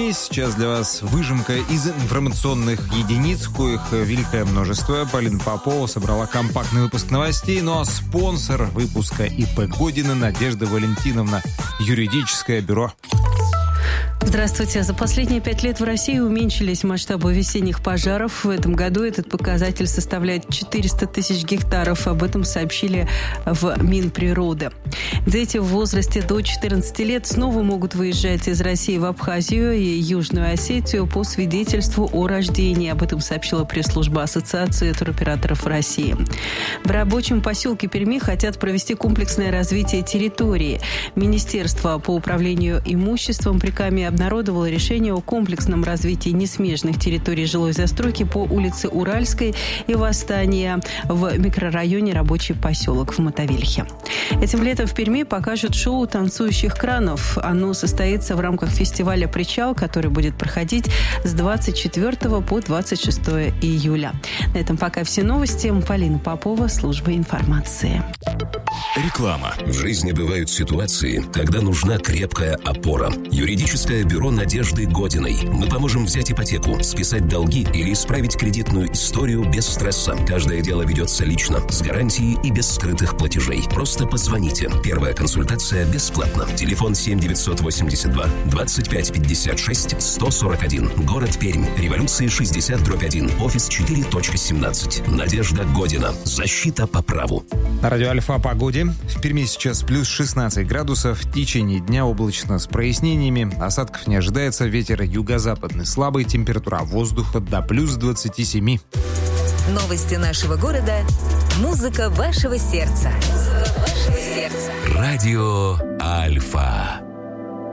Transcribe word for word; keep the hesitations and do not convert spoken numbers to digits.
Перми. Сейчас для вас выжимка из информационных единиц, коих великое множество. Полина Попова собрала компактный выпуск новостей, ну а спонсор выпуска ИП Година Надежда Валентиновна, юридическое бюро. Здравствуйте. За последние пять лет в России уменьшились масштабы весенних пожаров. В этом году этот показатель составляет четыреста тысяч гектаров. Об этом сообщили в Минприроды. Дети в возрасте до четырнадцати лет снова могут выезжать из России в Абхазию и Южную Осетию по свидетельству о рождении. Об этом сообщила пресс-служба Ассоциации туроператоров России. В рабочем поселке Перми хотят провести комплексное развитие территории. Министерство по управлению имуществом при Каме обнародовало решение о комплексном развитии несмежных территорий жилой застройки по улице Уральской и Восстания в микрорайоне Рабочий поселок в Мотовилихе. Этим летом в Перми покажут шоу танцующих кранов. Оно состоится в рамках фестиваля «Причал», который будет проходить с двадцать четвёртого по двадцать шестое июля. На этом пока все новости. Полина Попова, служба информации. Реклама. В жизни бывают ситуации, когда нужна крепкая опора. Юридическое бюро Надежды Годиной. Мы поможем взять ипотеку, списать долги или исправить кредитную историю без стресса. Каждое дело ведется лично, с гарантией и без скрытых платежей. Просто позвоните. Первая консультация бесплатна. Телефон семь девятьсот восемьдесят два двадцать пять пятьдесят шесть сто сорок один. Город Пермь. Революции шестьдесят дробь один. Офис четыре точка семнадцать. Надежда Година. Защита по праву. На радио Альфа о погоде. В Перми сейчас плюс шестнадцать градусов. В течение дня облачно с прояснениями. Осадков не ожидается. Ветер юго-западный слабый. Температура воздуха до плюс двадцати семи. Новости нашего города. Музыка вашего сердца. Музыка вашего сердца. Радио Альфа.